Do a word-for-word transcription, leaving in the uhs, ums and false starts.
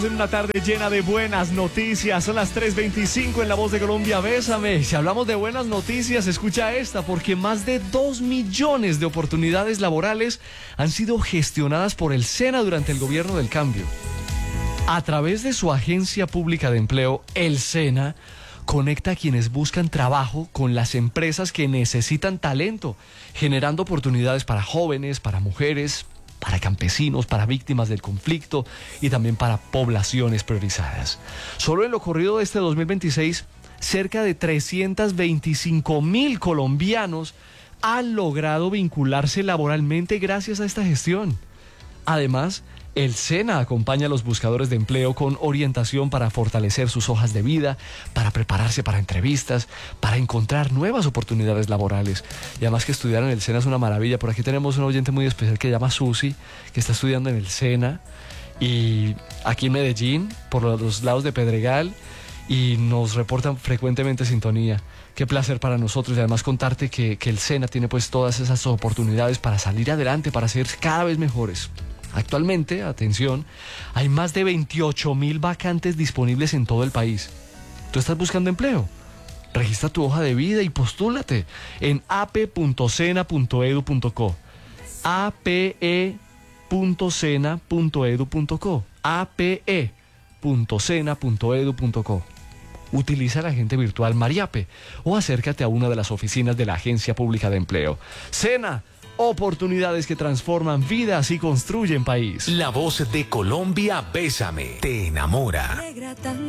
En una tarde llena de buenas noticias, son las tres veinticinco en La Voz de Colombia, Bésame. Si hablamos de buenas noticias, escucha esta, porque más de dos millones de oportunidades laborales han sido gestionadas por el SENA durante el gobierno del cambio. A través de su agencia pública de empleo, el SENA conecta a quienes buscan trabajo con las empresas que necesitan talento, generando oportunidades para jóvenes, para mujeres, para campesinos, para víctimas del conflicto y también para poblaciones priorizadas. Solo en lo corrido de este dos mil veintiséis, cerca de trescientos veinticinco mil colombianos han logrado vincularse laboralmente gracias a esta gestión. Además, el SENA acompaña a los buscadores de empleo con orientación para fortalecer sus hojas de vida, para prepararse para entrevistas, para encontrar nuevas oportunidades laborales. Y además que estudiar en el SENA es una maravilla. Por aquí tenemos un oyente muy especial que se llama Susi, que está estudiando en el SENA y aquí en Medellín, por los lados de Pedregal, y nos reportan frecuentemente sintonía. Qué placer para nosotros, y además contarte que, que el SENA tiene pues todas esas oportunidades para salir adelante, para ser cada vez mejores. Actualmente, atención, hay más de veintiocho mil vacantes disponibles en todo el país. ¿Tú estás buscando empleo? Registra tu hoja de vida y postúlate en a p punto sena punto edu punto co. a p e punto sena punto edu punto co. a p e punto sena punto edu punto co. Utiliza la agente virtual Mariape o acércate a una de las oficinas de la Agencia Pública de Empleo. SENA, oportunidades que transforman vidas y construyen país. La Voz de Colombia, Bésame, te enamora.